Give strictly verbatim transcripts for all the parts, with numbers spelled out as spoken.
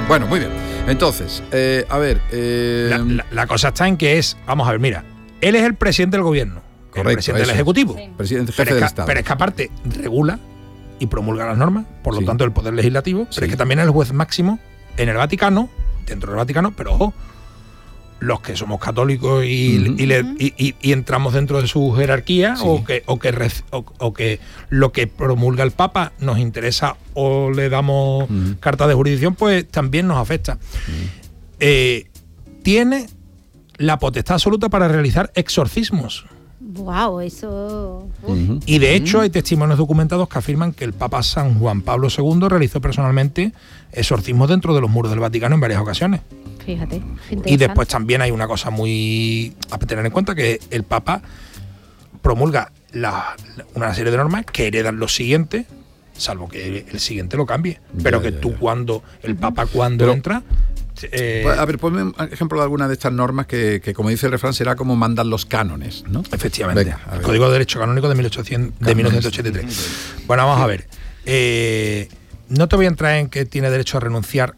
Bueno, muy bien. Entonces, eh, a ver... Eh... La, la, la cosa está en que es, vamos a ver, mira, él es el presidente del gobierno, Correcto, el presidente eso. del Ejecutivo, sí. Presidente jefe pero del es que, Estado. Pero es que aparte regula y promulga las normas, por lo sí. tanto el poder legislativo, sí. pero es que también es el juez máximo en el Vaticano, dentro del Vaticano, pero ojo, los que somos católicos y, uh-huh. y, le, y, y, y entramos dentro de su jerarquía, sí. o, que, o, que rec, o, o que lo que promulga el Papa nos interesa o le damos uh-huh. carta de jurisdicción, pues también nos afecta. Uh-huh. Eh, tiene la potestad absoluta para realizar exorcismos. Wow, eso... Uh-huh. Y de hecho hay testimonios documentados que afirman que el Papa San Juan Pablo segundo realizó personalmente exorcismos dentro de los muros del Vaticano en varias ocasiones. Fíjate. Y después también hay una cosa muy a tener en cuenta, que el Papa promulga la, una serie de normas que heredan los siguientes, salvo que el siguiente lo cambie. Ya, pero que ya, tú ya. cuando, el Papa cuando pero, entra... Eh, a ver, ponme un ejemplo de alguna de estas normas que, que, como dice el refrán, será como mandan los cánones, ¿no? Efectivamente. Venga, el Código de Derecho Canónico de, mil ochocientos, de mil novecientos ochenta y tres. Bueno, vamos a ver. Eh, no te voy a entrar en que tiene derecho a renunciar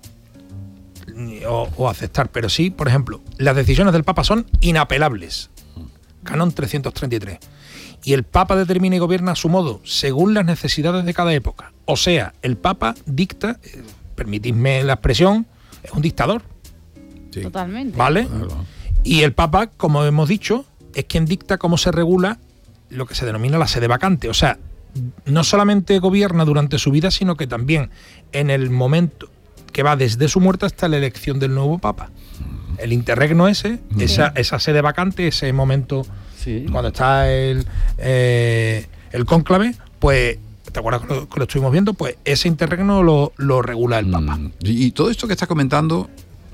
o, o aceptar, pero sí, por ejemplo, las decisiones del Papa son inapelables. Canon trescientos treinta y tres. Y el Papa determina y gobierna a su modo, según las necesidades de cada época. O sea, el Papa dicta, eh, permitidme la expresión, es un dictador. Sí. Totalmente. ¿Vale? Claro. Y el Papa, como hemos dicho, es quien dicta cómo se regula lo que se denomina la sede vacante. O sea, no solamente gobierna durante su vida, sino que también en el momento que va desde su muerte hasta la elección del nuevo Papa. El interregno ese, sí. esa, esa sede vacante, ese momento, sí. cuando está el, eh, el cónclave, pues... ¿Te acuerdas que lo, que lo estuvimos viendo? Pues ese interregno lo, lo regula el Papa. Mm. Y, y todo esto que estás comentando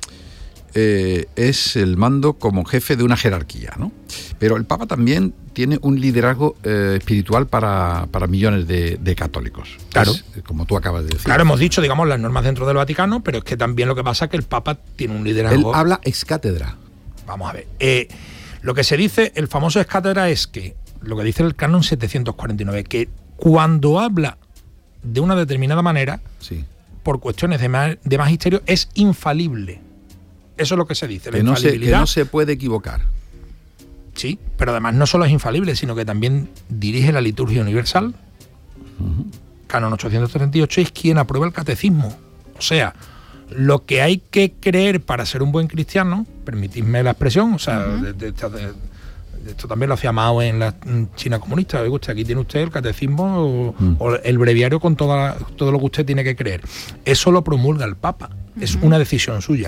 eh, es el mando como jefe de una jerarquía, ¿no? Pero el Papa también tiene un liderazgo eh, espiritual para, para millones de, de católicos. Claro. Es, como tú acabas de decir. Claro, hemos dicho, digamos, las normas dentro del Vaticano, pero es que también lo que pasa es que el Papa tiene un liderazgo... Él habla ex cátedra. Vamos a ver. Eh, lo que se dice, el famoso ex cátedra, es que, lo que dice el canon setecientos cuarenta y nueve, que cuando habla de una determinada manera, sí. por cuestiones de, ma- de magisterio, es infalible. Eso es lo que se dice. Que, la no se, infalibilidad. que no se puede equivocar. Sí, pero además no solo es infalible, sino que también dirige la liturgia universal. Uh-huh. Canon ochocientos treinta y ocho es quien aprueba el catecismo. O sea, lo que hay que creer para ser un buen cristiano, permitidme la expresión, o sea, uh-huh. de, de, de, de, esto también lo hacía Mao en la China comunista. Oiga, usted, aquí tiene usted el catecismo o, mm. o el breviario con toda, todo lo que usted tiene que creer. Eso lo promulga el Papa. Uh-huh. Es una decisión suya.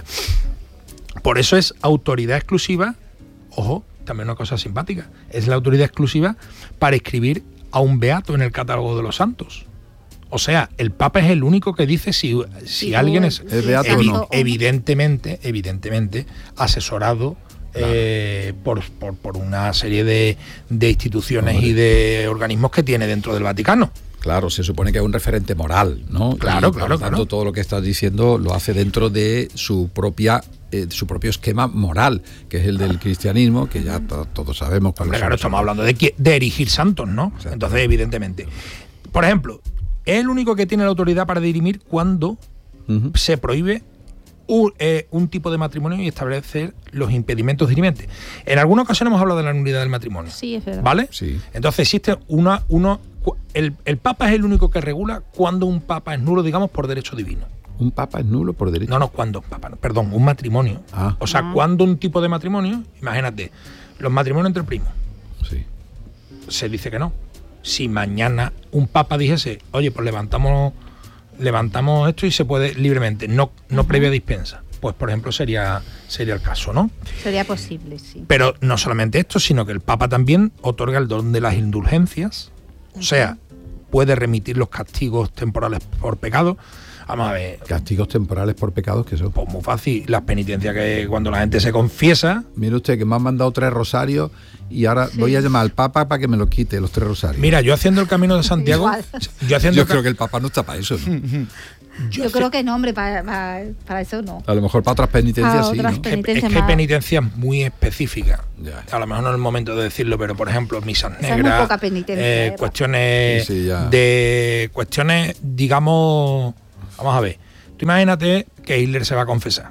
Por eso es autoridad exclusiva. Ojo, también una cosa simpática. Es la autoridad exclusiva para escribir a un beato en el catálogo de los santos. O sea, el Papa es el único que dice si, si sí, alguien es, es beato evi- o no. Evidentemente, evidentemente, asesorado Claro. Eh, por, por, por una serie de, de instituciones Hombre. y de organismos que tiene dentro del Vaticano. Claro, se supone que es un referente moral, ¿no? Claro, y, claro, por lo tanto, claro. todo lo que estás diciendo lo hace dentro de su propia eh, su propio esquema moral, que es el del cristianismo, que ya to- todos sabemos cuál es. Claro, estamos hablando de, de erigir santos, ¿no? Exacto. Entonces, evidentemente. Por ejemplo, es el único que tiene la autoridad para dirimir cuando uh-huh. se prohíbe Un, eh, un tipo de matrimonio y establecer los impedimentos dirimentes. En alguna ocasión hemos hablado de la nulidad del matrimonio. Sí, es verdad. ¿Vale? Sí. Entonces existe una... uno el, el Papa es el único que regula cuando un Papa es nulo, digamos, por derecho divino. ¿Un Papa es nulo por derecho? No, no, cuando un Papa, no, perdón, un matrimonio. Ah. O sea, ah. cuando un tipo de matrimonio, imagínate, los matrimonios entre primos. Sí. Se dice que no. Si mañana un Papa dijese, oye, pues levantamos... levantamos esto y se puede libremente, no, no uh-huh. previa dispensa. Pues, por ejemplo, sería, sería el caso, ¿no? Sería posible, sí. Pero no solamente esto, sino que el Papa también otorga el don de las indulgencias. Uh-huh. O sea, puede remitir los castigos temporales por pecado. Vamos a ver. ¿Castigos temporales por pecados qué son? Pues muy fácil. Las penitencias que cuando la gente se confiesa... Mire usted que me han mandado tres rosarios y ahora sí. voy a llamar al Papa para que me los quite, los tres rosarios. Mira, yo haciendo el Camino de Santiago... yo haciendo yo creo ca- que el Papa no está para eso, ¿no? Yo, yo creo que no, hombre, para, para, para eso no. A lo mejor para otras penitencias para sí, otras ¿no? penitencias es que hay penitencias muy específicas. Ya. A lo mejor no es el momento de decirlo, pero por ejemplo, misas negras, muy poca penitencia, eh, cuestiones sí, sí, de cuestiones, digamos, vamos a ver, Tú imagínate que Hitler se va a confesar.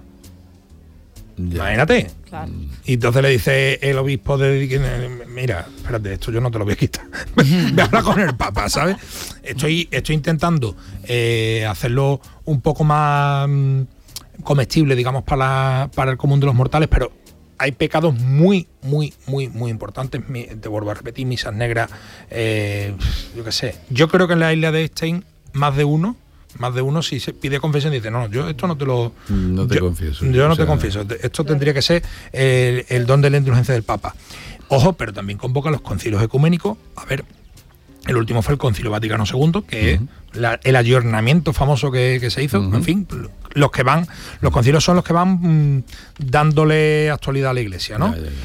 Ya. Imagínate. Claro. Y entonces le dice el obispo de... Mira, espérate, esto yo no te lo voy a quitar. Ve a hablar con el Papa, ¿sabes? Estoy, estoy intentando eh, hacerlo un poco más mm, comestible, digamos, para, para el común de los mortales, pero hay pecados muy, muy, muy, muy importantes. Mi, te vuelvo a repetir, misas negras, eh, yo qué sé. Yo creo que en la isla de Epstein, más de uno... Más de uno, si se pide confesión, dice, no, yo esto no te lo... No te yo, confieso. Yo no o sea, te confieso. Esto tendría que ser el, el don de la indulgencia del Papa. Ojo, pero también convoca los concilios ecuménicos. A ver, el último fue el Concilio Vaticano segundo, que uh-huh. es la, el ayornamiento famoso que, que se hizo. Uh-huh. En fin, los que van, los concilios son los que van mmm, dándole actualidad a la Iglesia, ¿no? Ya, ya, ya.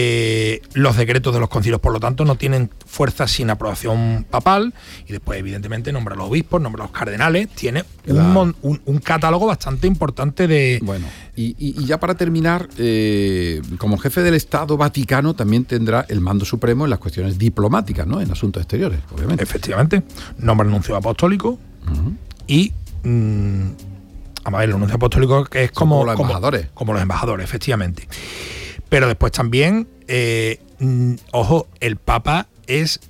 Eh, los decretos de los concilios, por lo tanto, no tienen fuerza sin aprobación papal, y después, evidentemente, nombra a los obispos, nombra a los cardenales, tiene claro. un, un, un catálogo bastante importante de... Bueno, y, y, y ya para terminar, eh, como jefe del Estado Vaticano también tendrá el mando supremo en las cuestiones diplomáticas, ¿no? En asuntos exteriores, obviamente. Efectivamente, nombra el nuncio apostólico uh-huh. y... Mmm, a ver, el nuncio apostólico que es como, como los embajadores. Como, como los embajadores, efectivamente. Pero después también, eh, mm, ojo, el Papa es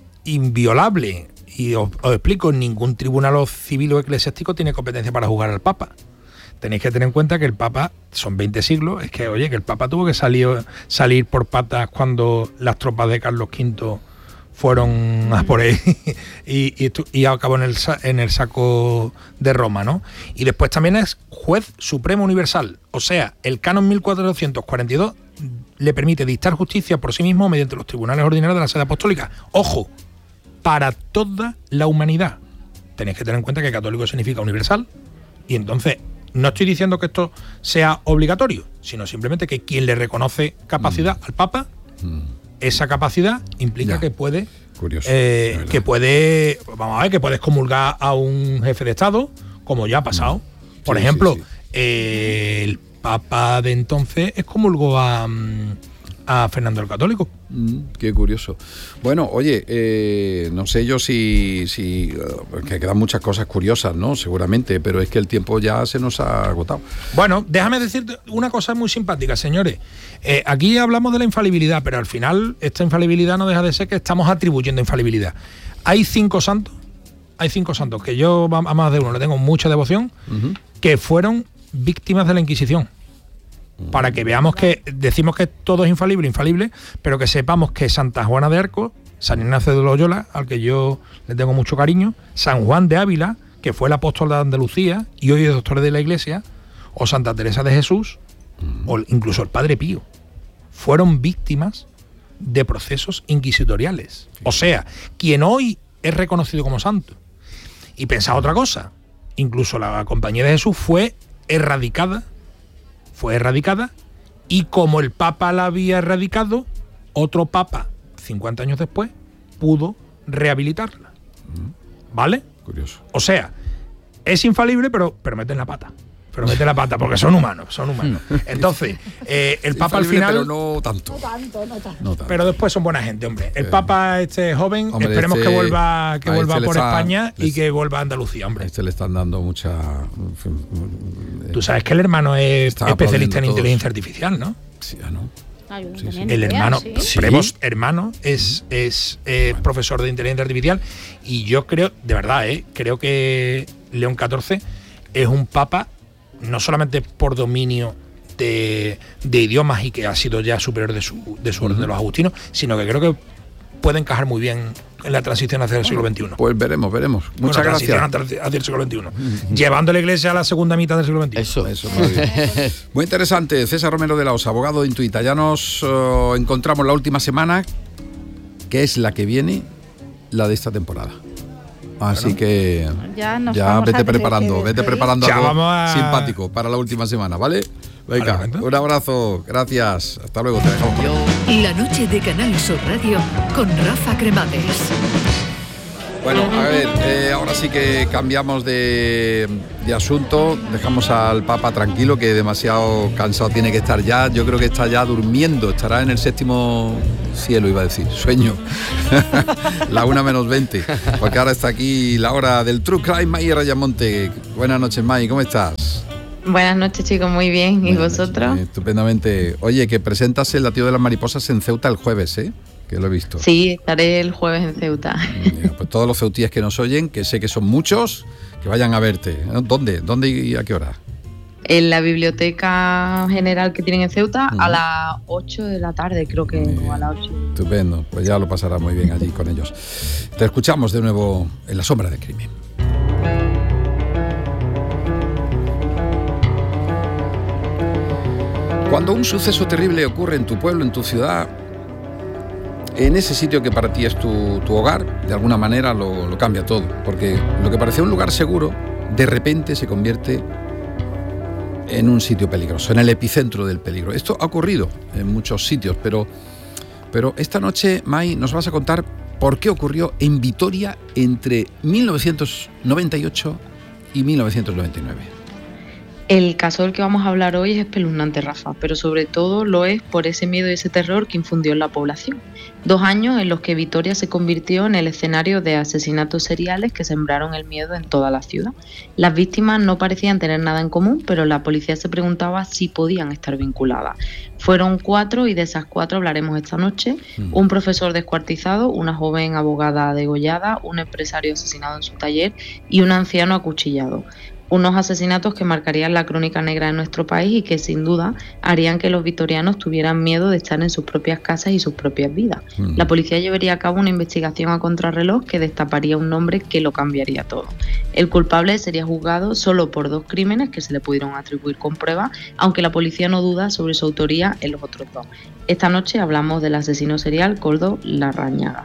inviolable. Y os, os explico, ningún tribunal civil o eclesiástico tiene competencia para juzgar al Papa. Tenéis que tener en cuenta que el Papa, son veinte siglos, es que, oye, que el Papa tuvo que salir, salir por patas cuando las tropas de Carlos quinto fueron a por él y, y, y acabó en el, en el saco de Roma, ¿no? Y después también es juez supremo universal, o sea, el canon mil cuatrocientos cuarenta y dos le permite dictar justicia por sí mismo mediante los tribunales ordinarios de la sede apostólica. Ojo, para toda la humanidad. Tenéis que tener en cuenta que católico significa universal, y entonces no estoy diciendo que esto sea obligatorio, sino simplemente que quien le reconoce capacidad mm. al Papa, mm. esa capacidad implica ya. que puede Curioso, eh, que puede vamos a ver que puedes comulgar a un jefe de Estado, como ya ha pasado. Por sí, ejemplo, sí, sí. Eh, el Papa de entonces excomulgó a, a Fernando el Católico. Mm, qué curioso. Bueno, oye, eh, no sé yo si, si uh, que quedan muchas cosas curiosas, ¿no? Seguramente, pero es que el tiempo ya se nos ha agotado. Bueno, déjame decirte una cosa muy simpática, señores. Eh, aquí hablamos de la infalibilidad, pero al final esta infalibilidad no deja de ser que estamos atribuyendo infalibilidad. Hay cinco santos, hay cinco santos que yo a más de uno le tengo mucha devoción, uh-huh. que fueron víctimas de la Inquisición. Para que veamos que decimos que todo es infalible, infalible, pero que sepamos que Santa Juana de Arco, San Ignacio de Loyola, al que yo le tengo mucho cariño, San Juan de Ávila, que fue el apóstol de Andalucía y hoy es doctor de la Iglesia, o Santa Teresa de Jesús, o incluso el Padre Pío, fueron víctimas de procesos inquisitoriales. O sea, quien hoy es reconocido como santo. Y pensad otra cosa, incluso la Compañía de Jesús fue erradicada fue erradicada y como el Papa la había erradicado, otro Papa, cincuenta años después, pudo rehabilitarla. ¿Vale? Curioso. O sea, es infalible, pero, pero meten la pata. Pero meten la pata, porque son humanos, son humanos. Entonces, eh, el Papa al final... Pero no tanto. No tanto, no tanto. No tanto. Pero después son buena gente, hombre. El Papa este joven, hombre, esperemos este, que vuelva, que vuelva este por está, España y les, que vuelva a Andalucía, hombre. A este le están dando mucha... Tú sabes que el hermano es especialista en todos. Inteligencia artificial, ¿no? Sí, ya no. Ah, sí, sí. El hermano, ¿sí? Prevos, hermano, es, es eh, bueno. profesor de inteligencia artificial, y yo creo, de verdad, eh, creo que León catorce es un papa no solamente por dominio de, de idiomas y que ha sido ya superior de su, de su uh-huh. orden de los agustinos, sino que creo que puede encajar muy bien en la transición hacia el siglo veintiuno. Pues veremos, veremos. Muchas bueno, gracias. Hacia el siglo veintiuno. Uh-huh. Llevando la Iglesia a la segunda mitad del siglo veintiuno. Eso, eso. Muy, bien. Muy interesante. César Romero de la Osa, abogado de Intuita. Ya nos uh, encontramos la última semana, que es la que viene, la de esta temporada. Así bueno, que ya, nos ya vete preparando, vete preparando ya algo a... simpático para la última semana, ¿vale? Venga, vale, un abrazo, gracias, hasta luego, te dejamos. La noche de Canal Sur Radio con Rafa Cremades. Bueno, a ver, eh, ahora sí que cambiamos de, de asunto, dejamos al Papa tranquilo, que demasiado cansado tiene que estar ya. Yo creo que está ya durmiendo, estará en el séptimo cielo, iba a decir, sueño. La una menos veinte, porque ahora está aquí la hora del True Crime. May Rayamonte. Buenas noches, May, ¿cómo estás? Buenas noches, chicos, muy bien. ¿Y Buenas vosotros? Noches, estupendamente. Oye, que presentas el Latido de las Mariposas en Ceuta el jueves, ¿eh? Que lo he visto. Sí, estaré el jueves en Ceuta. Mira, pues todos los ceutíes que nos oyen, que sé que son muchos, que vayan a verte. ¿Dónde? ¿Dónde y a qué hora? En la biblioteca general que tienen en Ceuta, uh-huh. a las ocho de la tarde, creo que, o a las ocho. Estupendo, pues ya lo pasará muy bien allí con ellos. Te escuchamos de nuevo en La Sombra del Crimen. Cuando un suceso terrible ocurre en tu pueblo, en tu ciudad, en ese sitio que para ti es tu, tu hogar, de alguna manera lo, lo cambia todo, porque lo que parecía un lugar seguro, de repente se convierte en un sitio peligroso, en el epicentro del peligro. Esto ha ocurrido en muchos sitios, pero, pero esta noche, May, nos vas a contar por qué ocurrió en Vitoria entre mil novecientos noventa y ocho y mil novecientos noventa y nueve. El caso del que vamos a hablar hoy es espeluznante, Rafa, pero sobre todo lo es por ese miedo y ese terror que infundió en la población. Dos años en los que Vitoria se convirtió en el escenario de asesinatos seriales que sembraron el miedo en toda la ciudad. Las víctimas no parecían tener nada en común, pero la policía se preguntaba si podían estar vinculadas. Fueron cuatro y de esas cuatro hablaremos esta noche. Un profesor descuartizado, una joven abogada degollada, un empresario asesinado en su taller y un anciano acuchillado. Unos asesinatos que marcarían la crónica negra de nuestro país y que sin duda harían que los vitorianos tuvieran miedo de estar en sus propias casas y sus propias vidas. Mm. La policía llevaría a cabo una investigación a contrarreloj que destaparía un nombre que lo cambiaría todo. El culpable sería juzgado solo por dos crímenes que se le pudieron atribuir con prueba, aunque la policía no duda sobre su autoría en los otros dos. Esta noche hablamos del asesino serial Koldo Larrañaga.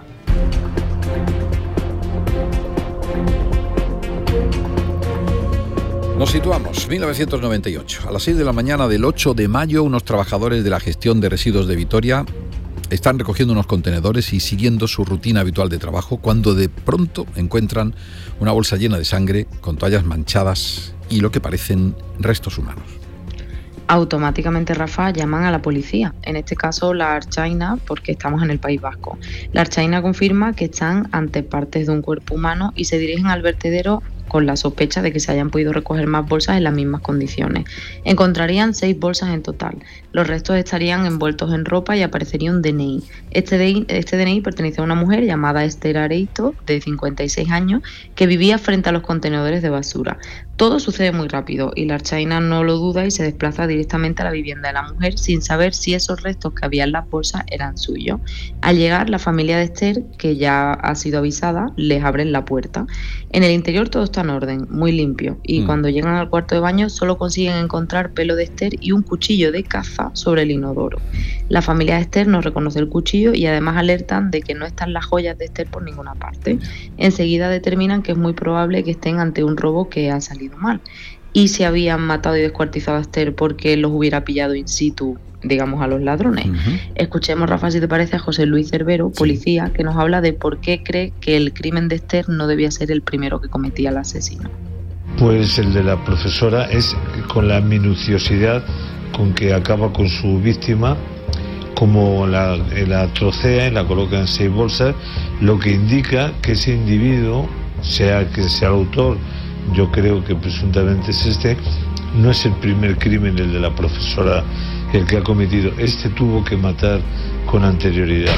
Nos situamos, mil novecientos noventa y ocho. A las seis de la mañana del ocho de mayo, unos trabajadores de la gestión de residuos de Vitoria están recogiendo unos contenedores y siguiendo su rutina habitual de trabajo cuando de pronto encuentran una bolsa llena de sangre, con toallas manchadas y lo que parecen restos humanos. Automáticamente, Rafa, llaman a la policía, en este caso la Ertzaintza, porque estamos en el País Vasco. La Ertzaintza confirma que están ante partes de un cuerpo humano y se dirigen al vertedero con la sospecha de que se hayan podido recoger más bolsas en las mismas condiciones. Encontrarían seis bolsas en total. Los restos estarían envueltos en ropa y aparecería un D N I. Este, D N I, este D N I pertenece a una mujer llamada Esther Areito, de cincuenta y seis años, que vivía frente a los contenedores de basura. Todo sucede muy rápido y la Ertzaintza no lo duda y se desplaza directamente a la vivienda de la mujer sin saber si esos restos que había en las bolsas eran suyos. Al llegar, la familia de Esther, que ya ha sido avisada, les abren la puerta. En el interior todo está en orden, muy limpio, y mm. cuando llegan al cuarto de baño solo consiguen encontrar pelo de Esther y un cuchillo de caza sobre el inodoro. La familia de Esther no reconoce el cuchillo y además alertan de que no están las joyas de Esther por ninguna parte. Enseguida determinan que es muy probable que estén ante un robo que ha salido mal. Y si habían matado y descuartizado a Esther porque los hubiera pillado in situ, digamos, a los ladrones. Uh-huh. Escuchemos, Rafa, si te parece, a José Luis Cervero, policía, sí, que nos habla de por qué cree que el crimen de Esther no debía ser el primero que cometía el asesino. Pues el de la profesora es con la minuciosidad con que acaba con su víctima, como la, la trocea y la coloca en seis bolsas, lo que indica que ese individuo, sea que sea el autor, yo creo que presuntamente es este, no es el primer crimen el de la profesora el que ha cometido. Este tuvo que matar con anterioridad.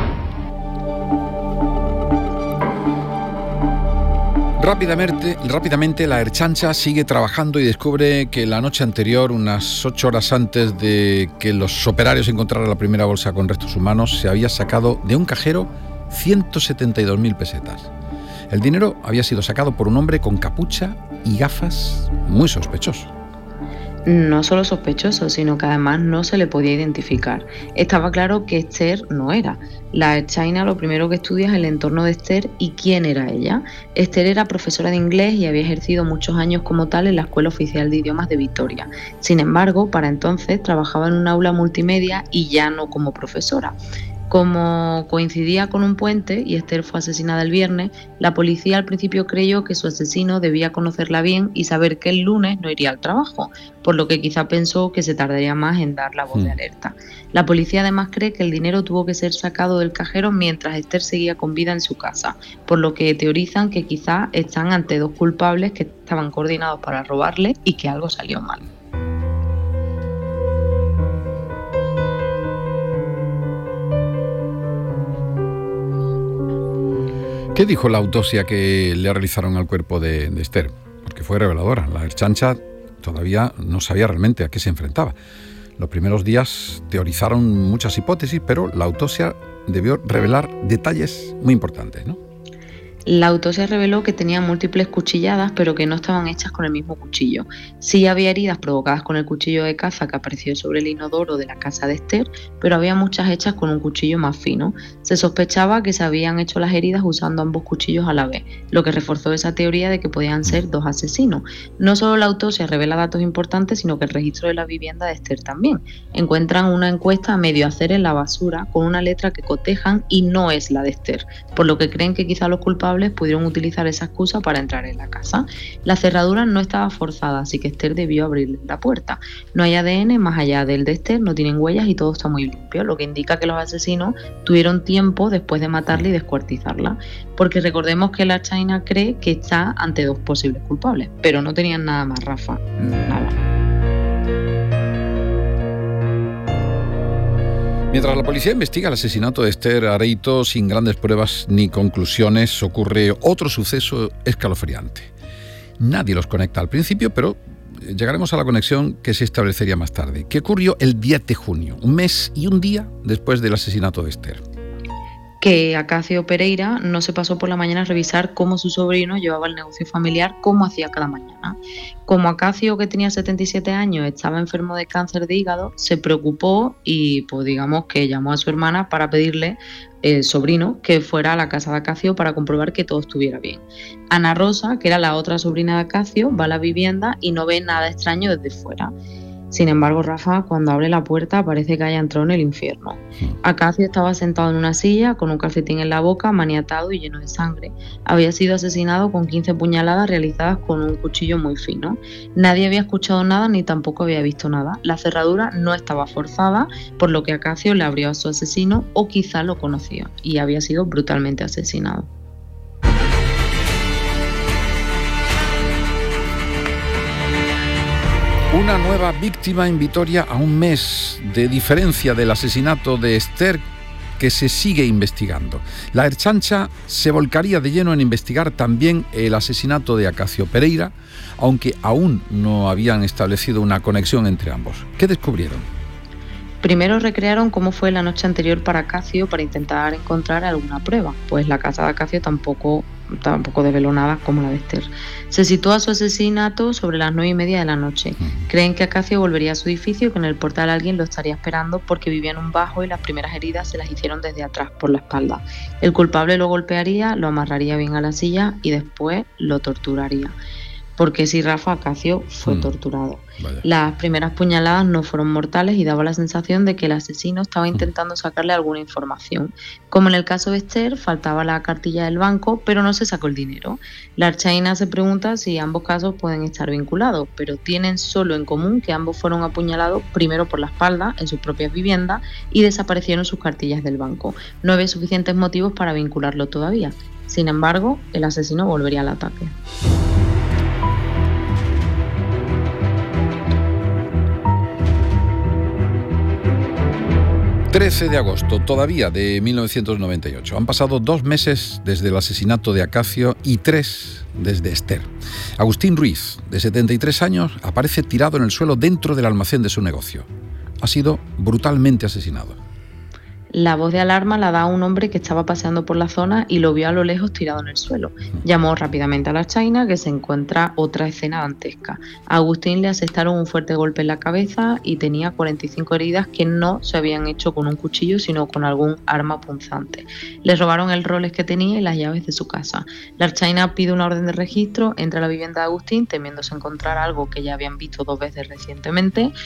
Rápidamente, rápidamente la Ertzaintza sigue trabajando y descubre que la noche anterior, unas ocho horas antes de que los operarios encontraran la primera bolsa con restos humanos, se había sacado de un cajero ciento setenta y dos mil pesetas. El dinero había sido sacado por un hombre con capucha y gafas muy sospechoso. No solo sospechoso, sino que además no se le podía identificar. Estaba claro que Esther no era. La Ertzaintza lo primero que estudia es el entorno de Esther y quién era ella. Esther era profesora de inglés y había ejercido muchos años como tal en la Escuela Oficial de Idiomas de Vitoria. Sin embargo, para entonces trabajaba en un aula multimedia y ya no como profesora. Como coincidía con un puente y Esther fue asesinada el viernes, la policía al principio creyó que su asesino debía conocerla bien y saber que el lunes no iría al trabajo, por lo que quizá pensó que se tardaría más en dar la voz de alerta. La policía además cree que el dinero tuvo que ser sacado del cajero mientras Esther seguía con vida en su casa, por lo que teorizan que quizá están ante dos culpables que estaban coordinados para robarle y que algo salió mal. ¿Qué dijo la autopsia que le realizaron al cuerpo de, de Esther? Porque fue reveladora. La Ertzaintza todavía no sabía realmente a qué se enfrentaba. Los primeros días teorizaron muchas hipótesis, pero la autopsia debió revelar detalles muy importantes, ¿no? La autopsia reveló que tenía múltiples cuchilladas, pero que no estaban hechas con el mismo cuchillo. Sí había heridas provocadas con el cuchillo de caza que apareció sobre el inodoro de la casa de Esther, pero había muchas hechas con un cuchillo más fino. Se sospechaba que se habían hecho las heridas usando ambos cuchillos a la vez, lo que reforzó esa teoría de que podían ser dos asesinos. No solo la autopsia revela datos importantes, sino que el registro de la vivienda de Esther también. Encuentran una encuesta a medio hacer en la basura con una letra que cotejan y no es la de Esther, por lo que creen que quizá los culpables pudieron utilizar esa excusa para entrar en la casa. La cerradura no estaba forzada, así que Esther debió abrir la puerta. No hay A D N más allá del de Esther, no tienen huellas y todo está muy limpio, lo que indica que los asesinos tuvieron tiempo después de matarla y descuartizarla, porque recordemos que la Ertzaintza cree que está ante dos posibles culpables, pero no tenían nada más, Rafa, nada. Mientras la policía investiga el asesinato de Esther Areito sin grandes pruebas ni conclusiones, ocurre otro suceso escalofriante. Nadie los conecta al principio, pero llegaremos a la conexión que se establecería más tarde. ¿Qué ocurrió el diez de junio, un mes y un día después del asesinato de Esther? Que Acacio Pereira no se pasó por la mañana a revisar cómo su sobrino llevaba el negocio familiar como hacía cada mañana. Como Acacio, que tenía setenta y siete años, estaba enfermo de cáncer de hígado, se preocupó y pues digamos que llamó a su hermana para pedirle, el sobrino, que fuera a la casa de Acacio para comprobar que todo estuviera bien. Ana Rosa, que era la otra sobrina de Acacio, va a la vivienda y no ve nada extraño desde fuera. Sin embargo, Rafa, cuando abre la puerta parece que haya entrado en el infierno. Acacio estaba sentado en una silla con un calcetín en la boca, maniatado y lleno de sangre. Había sido asesinado con quince puñaladas realizadas con un cuchillo muy fino. Nadie había escuchado nada ni tampoco había visto nada. La cerradura no estaba forzada, por lo que Acacio le abrió a su asesino o quizá lo conocía y había sido brutalmente asesinado. Una nueva víctima en Vitoria a un mes de diferencia del asesinato de Esther, que se sigue investigando. La Ertzaintza se volcaría de lleno en investigar también el asesinato de Acacio Pereira, aunque aún no habían establecido una conexión entre ambos. ¿Qué descubrieron? Primero recrearon cómo fue la noche anterior para Acacio para intentar encontrar alguna prueba, pues la casa de Acacio tampoco, tampoco develó nada como la de Esther. Se sitúa su asesinato sobre las nueve y media de la noche. Creen que Acacio volvería a su edificio y que en el portal alguien lo estaría esperando porque vivía en un bajo y las primeras heridas se las hicieron desde atrás por la espalda. El culpable lo golpearía, lo amarraría bien a la silla y después lo torturaría. Porque si Rafa, Acacio fue mm, torturado. Vaya. Las primeras puñaladas no fueron mortales y daba la sensación de que el asesino estaba intentando sacarle alguna información. Como en el caso de Esther, faltaba la cartilla del banco, pero no se sacó el dinero. La Ertzaintza se pregunta si ambos casos pueden estar vinculados, pero tienen solo en común que ambos fueron apuñalados primero por la espalda en sus propias viviendas y desaparecieron sus cartillas del banco. No había suficientes motivos para vincularlo todavía. Sin embargo, el asesino volvería al ataque. trece de agosto, todavía de mil novecientos noventa y ocho. Han pasado dos meses desde el asesinato de Acacio y tres desde Esther. Agustín Ruiz, de setenta y tres años, aparece tirado en el suelo dentro del almacén de su negocio. Ha sido brutalmente asesinado. La voz de alarma la da un hombre que estaba paseando por la zona y lo vio a lo lejos tirado en el suelo. Llamó rápidamente a la Ertzaintza, que se encuentra otra escena dantesca. A Agustín le asestaron un fuerte golpe en la cabeza y tenía cuarenta y cinco heridas que no se habían hecho con un cuchillo, sino con algún arma punzante. Le robaron el Rolex que tenía y las llaves de su casa. La Ertzaintza pide una orden de registro, entra a la vivienda de Agustín, temiéndose encontrar algo que ya habían visto dos veces recientemente.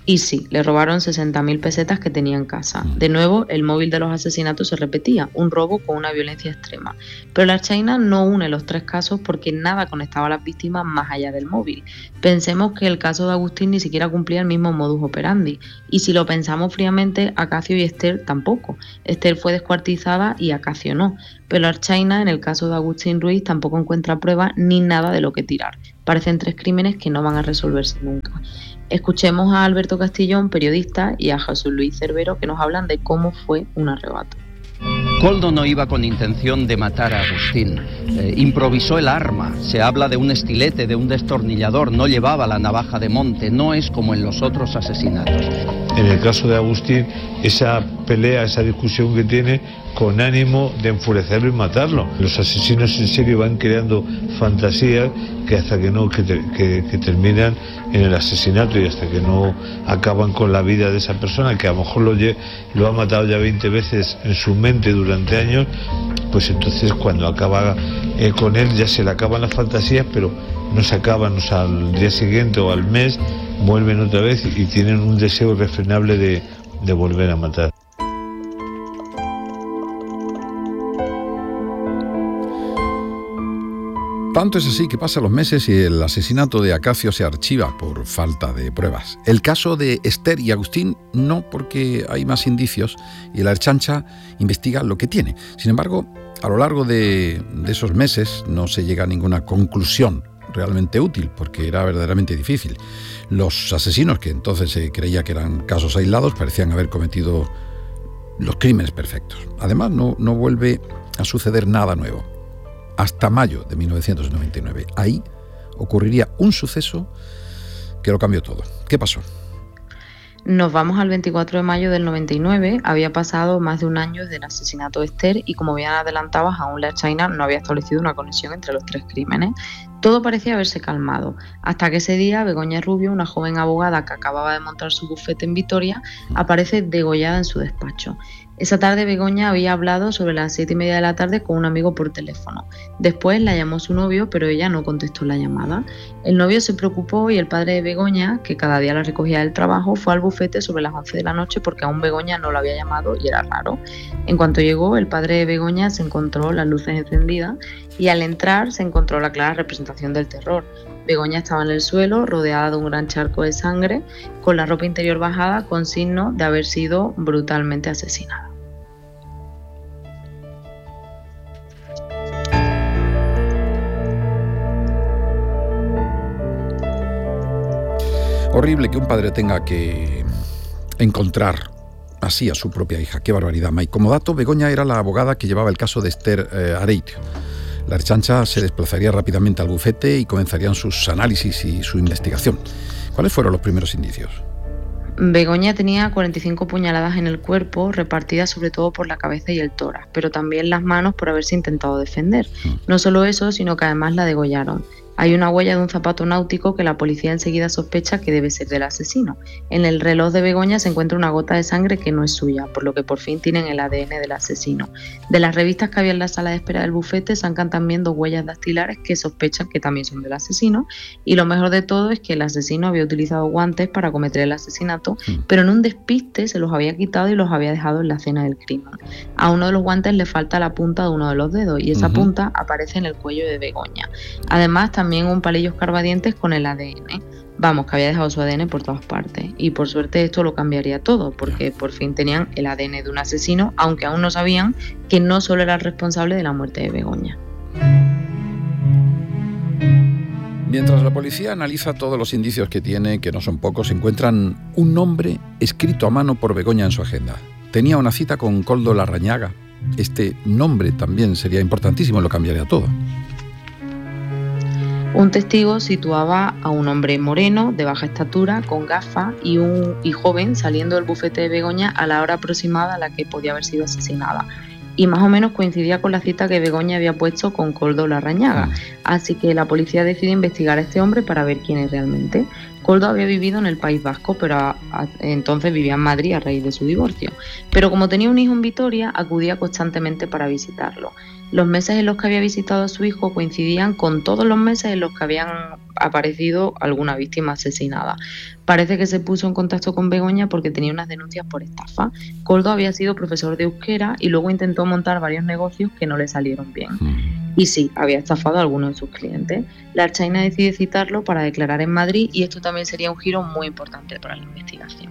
Y sí, le robaron sesenta mil pesetas que tenía en casa. De nuevo, el móvil de los asesinatos se repetía, un robo con una violencia extrema. Pero la Ertzaintza no une los tres casos porque nada conectaba a las víctimas más allá del móvil. Pensemos que el caso de Agustín ni siquiera cumplía el mismo modus operandi. Y si lo pensamos fríamente, Acacio y Esther tampoco. Esther fue descuartizada y Acacio no. Pero la Ertzaintza, en el caso de Agustín Ruiz, tampoco encuentra pruebas ni nada de lo que tirar. Parecen tres crímenes que no van a resolverse nunca. Escuchemos a Alberto Castillón, periodista, y a Jesús Luis Cervero, que nos hablan de cómo fue un arrebato. Koldo no iba con intención de matar a Agustín. Eh, improvisó el arma. Se habla de un estilete, de un destornillador. No llevaba la navaja de monte. No es como en los otros asesinatos. En el caso de Agustín, esa pelea, esa discusión que tiene con ánimo de enfurecerlo y matarlo. Los asesinos en serie van creando fantasías que hasta que no que, te, que, que terminan en el asesinato y hasta que no acaban con la vida de esa persona que a lo mejor lo, lo ha matado ya veinte veces en su mente durante años, pues entonces cuando acaba eh, con él ya se le acaban las fantasías, pero no se acaban, o sea, al día siguiente o al mes vuelven otra vez y, y tienen un deseo irrefrenable de, de volver a matar. Tanto es así que pasan los meses y el asesinato de Acacio se archiva por falta de pruebas. El caso de Esther y Agustín no, porque hay más indicios y la Ertzaintza investiga lo que tiene. Sin embargo, a lo largo de, de esos meses no se llega a ninguna conclusión realmente útil, porque era verdaderamente difícil. Los asesinos, que entonces se creía que eran casos aislados, parecían haber cometido los crímenes perfectos. Además, no, no vuelve a suceder nada nuevo. Hasta mayo de mil novecientos noventa y nueve. Ahí ocurriría un suceso que lo cambió todo. ¿Qué pasó? Nos vamos al veinticuatro de mayo del noventa y nueve. Había pasado más de un año desde el asesinato de Esther y, como bien adelantabas, aún la Ertzaintza no había establecido una conexión entre los tres crímenes. Todo parecía haberse calmado, hasta que ese día Begoña Rubio, una joven abogada que acababa de montar su bufete en Vitoria, aparece degollada en su despacho. Esa tarde Begoña había hablado sobre las siete y media de la tarde con un amigo por teléfono. Después la llamó su novio, pero ella no contestó la llamada. El novio se preocupó y el padre de Begoña, que cada día la recogía del trabajo, fue al bufete sobre las once de la noche porque aún Begoña no lo había llamado y era raro. En cuanto llegó, el padre de Begoña se encontró las luces encendidas y al entrar se encontró la clara representación del terror. Begoña estaba en el suelo, rodeada de un gran charco de sangre, con la ropa interior bajada, con signo de haber sido brutalmente asesinada. Horrible que un padre tenga que encontrar así a su propia hija. Qué barbaridad, May. Como dato, Begoña era la abogada que llevaba el caso de Esther eh, Areitio. La Ertzaintza se desplazaría rápidamente al bufete y comenzarían sus análisis y su investigación. ¿Cuáles fueron los primeros indicios? Begoña tenía cuarenta y cinco puñaladas en el cuerpo, repartidas sobre todo por la cabeza y el tórax, pero también las manos por haberse intentado defender. No solo eso, sino que además la degollaron. Hay una huella de un zapato náutico que la policía enseguida sospecha que debe ser del asesino. En el reloj de Begoña se encuentra una gota de sangre que no es suya, por lo que por fin tienen el A D N del asesino. De las revistas que había en la sala de espera del bufete sacan también dos huellas dactilares que sospechan que también son del asesino, y lo mejor de todo es que el asesino había utilizado guantes para cometer el asesinato, sí. pero en un despiste se los había quitado y los había dejado en la escena del crimen. A uno de los guantes le falta la punta de uno de los dedos y esa uh-huh. punta aparece en el cuello de Begoña. Además, también También un palillo escarbadientes con el A D N. Vamos, que había dejado su A D N por todas partes. Y por suerte esto lo cambiaría todo, porque por fin tenían el A D N de un asesino, aunque aún no sabían que no solo era el responsable de la muerte de Begoña. Mientras la policía analiza todos los indicios que tiene, que no son pocos, encuentran un nombre escrito a mano por Begoña en su agenda. Tenía una cita con Koldo Larrañaga. Este nombre también sería importantísimo, lo cambiaría todo. Un testigo situaba a un hombre moreno, de baja estatura, con gafas y, un, y joven saliendo del bufete de Begoña a la hora aproximada a la que podía haber sido asesinada. Y más o menos coincidía con la cita que Begoña había puesto con Koldo Larrañaga. Así que la policía decide investigar a este hombre para ver quién es realmente. Koldo había vivido en el País Vasco, pero a, a, entonces vivía en Madrid a raíz de su divorcio. Pero como tenía un hijo en Vitoria, acudía constantemente para visitarlo. Los meses en los que había visitado a su hijo coincidían con todos los meses en los que habían aparecido alguna víctima asesinada. Parece que se puso en contacto con Begoña porque tenía unas denuncias por estafa. Koldo había sido profesor de euskera y luego intentó montar varios negocios que no le salieron bien. Y sí, había estafado a algunos de sus clientes. La Ertzaintza decide citarlo para declarar en Madrid y esto también sería un giro muy importante para la investigación.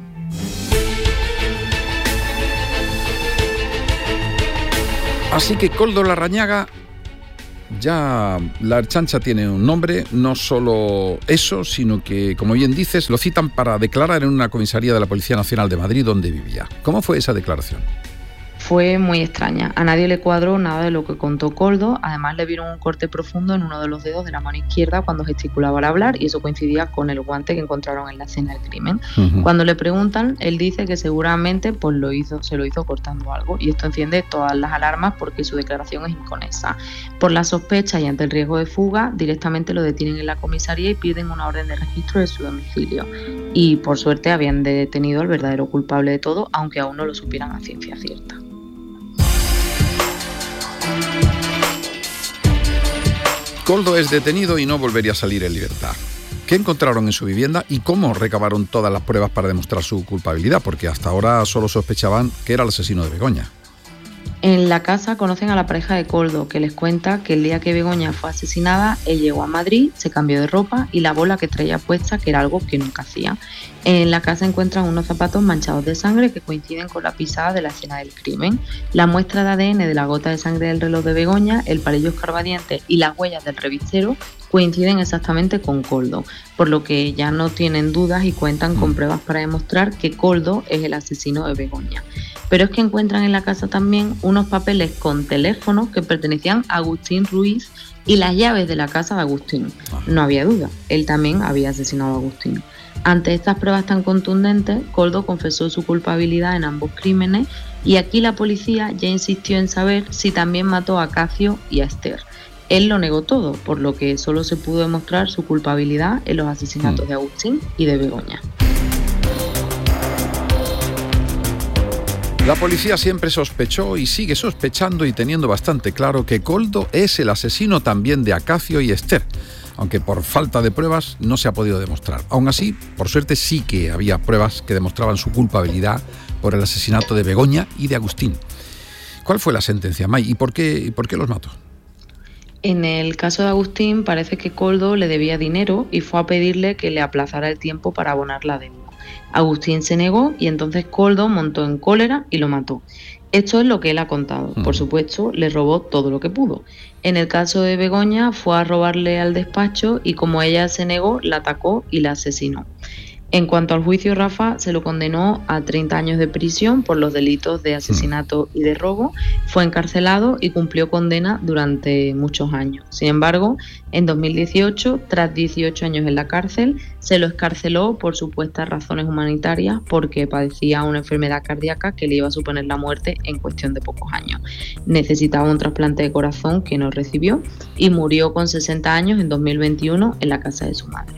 Así que Koldo Larrañaga, ya la Ertzaintza tiene un nombre, no solo eso, sino que, como bien dices, lo citan para declarar en una comisaría de la Policía Nacional de Madrid donde vivía. ¿Cómo fue esa declaración? Fue muy extraña. A nadie le cuadró nada de lo que contó Koldo. Además, le vieron un corte profundo en uno de los dedos de la mano izquierda cuando gesticulaba al hablar y eso coincidía con el guante que encontraron en la escena del crimen. Uh-huh. Cuando le preguntan, él dice que seguramente pues, lo hizo, se lo hizo cortando algo y esto enciende todas las alarmas porque su declaración es inconesa. Por la sospecha y ante el riesgo de fuga, directamente lo detienen en la comisaría y piden una orden de registro de su domicilio. Y por suerte habían detenido al verdadero culpable de todo, aunque aún no lo supieran a ciencia cierta. Koldo es detenido y no volvería a salir en libertad. ¿Qué encontraron en su vivienda y cómo recabaron todas las pruebas para demostrar su culpabilidad? Porque hasta ahora solo sospechaban que era el asesino de Begoña. En la casa conocen a la pareja de Koldo, que les cuenta que el día que Begoña fue asesinada, él llegó a Madrid, se cambió de ropa y lavó la que traía puesta, que era algo que nunca hacía. En la casa encuentran unos zapatos manchados de sangre que coinciden con la pisada de la escena del crimen. La muestra de A D N de la gota de sangre del reloj de Begoña, el palillo escarbadiente y las huellas del revistero coinciden exactamente con Koldo, por lo que ya no tienen dudas y cuentan con pruebas para demostrar que Koldo es el asesino de Begoña. Pero es que encuentran en la casa también unos papeles con teléfonos que pertenecían a Agustín Ruiz y las llaves de la casa de Agustín. No había duda, él también había asesinado a Agustín. Ante estas pruebas tan contundentes, Koldo confesó su culpabilidad en ambos crímenes y aquí la policía ya insistió en saber si también mató a Acacio y a Esther. Él lo negó todo, por lo que solo se pudo demostrar su culpabilidad en los asesinatos de Agustín y de Begoña. La policía siempre sospechó y sigue sospechando y teniendo bastante claro que Koldo es el asesino también de Acacio y Esther, aunque por falta de pruebas no se ha podido demostrar. Aún así, por suerte sí que había pruebas que demostraban su culpabilidad por el asesinato de Begoña y de Agustín. ¿Cuál fue la sentencia, May? ¿Y por qué, y por qué los mató? En el caso de Agustín parece que Koldo le debía dinero y fue a pedirle que le aplazara el tiempo para abonar la deuda. Agustín se negó y entonces Koldo montó en cólera y lo mató. Esto es lo que él ha contado. Por supuesto, le robó todo lo que pudo. En el caso de Begoña fue a robarle al despacho y como ella se negó, la atacó y la asesinó. En cuanto al juicio, Rafa se lo condenó a treinta años de prisión por los delitos de asesinato y de robo. Fue encarcelado y cumplió condena durante muchos años. Sin embargo, en dos mil dieciocho, tras dieciocho años en la cárcel, se lo excarceló por supuestas razones humanitarias porque padecía una enfermedad cardíaca que le iba a suponer la muerte en cuestión de pocos años. Necesitaba un trasplante de corazón que no recibió y murió con sesenta años en dos mil veintiuno en la casa de su madre.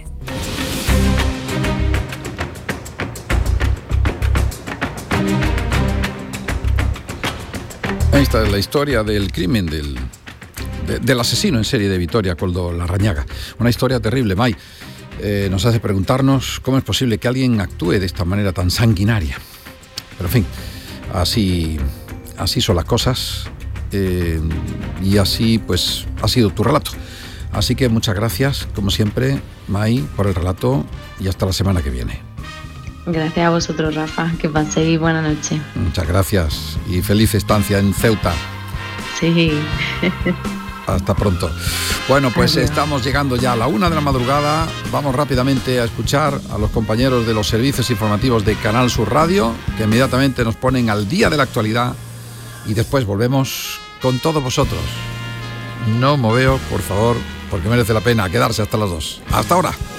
Esta es la historia del crimen del, de, del asesino en serie de Vitoria, Koldo Larrañaga. Una historia terrible, May. Eh, nos hace preguntarnos cómo es posible que alguien actúe de esta manera tan sanguinaria. Pero en fin, así, así son las cosas eh, y así pues ha sido tu relato. Así que muchas gracias, como siempre, May, por el relato y hasta la semana que viene. Gracias a vosotros, Rafa. Que paséis buena noche. Muchas gracias y feliz estancia en Ceuta. Sí. Hasta pronto. Bueno, pues Adiós. Estamos llegando ya a la una de la madrugada. Vamos rápidamente a escuchar a los compañeros de los servicios informativos de Canal Sur Radio, que inmediatamente nos ponen al día de la actualidad y después volvemos con todos vosotros. No moveo, por favor, porque merece la pena quedarse hasta las dos. Hasta ahora.